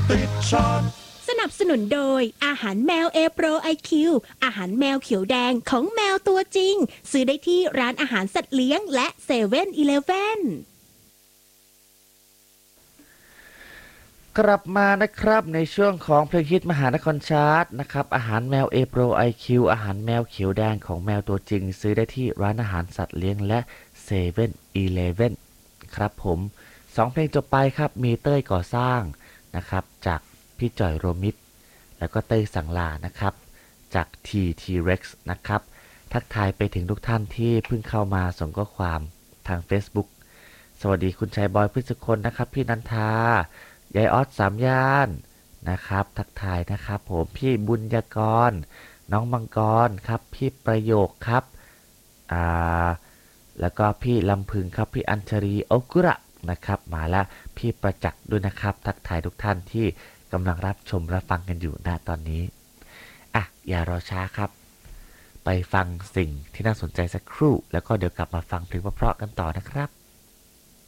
ติดช็อตสนับสนุนโดยอาหารแมวเอโปรไอคิวอาหารแมวเขียวแดงของแมวตัวจริงซื้อได้ที่ร้านอาหารสัตว์เลี้ยงและเซเว่นอีเลฟเว่นกลับมานะครับในช่วงของเพลงฮิตมหานครชาร์ตนะครับอาหารแมวเอโปรไอคิวอาหารแมวเขียวแดงของแมวตัวจริงซื้อได้ที่ร้านอาหารสัตว์เลี้ยงและเซเว่นอีเลฟเว่นครับผม2เพลงจบไปครับมีเต้ยก่อสร้างนะครับจากพี่จ่อยโรมิตแล้วก็เต้ยสังลานะครับจาก T-Rex นะครับทักทายไปถึงทุกท่านที่เพิ่งเข้ามาส่งข้อความทาง Facebook สวัสดีคุณชายบอยพฤศคนนะครับพี่นันทายายออสสามย่านนะครับทักทายนะครับผมพี่บุญยกรน้องมังกรครับพี่ประโยคครับอ่าแล้วก็พี่ลำพึงครับพี่อัญชรีโอกุระนะครับมาแล้วพี่ประจักษ์ด้วยนะครับทักทายทุกท่านที่กำลังรับชมรับฟังกันอยู่ณตอนนี้อ่ะอย่ารอช้าครับไปฟังสิ่งที่น่าสนใจสักครู่แล้วก็เดี๋ยวกลับมาฟังเพลงเพราะๆกันต่อนะครับ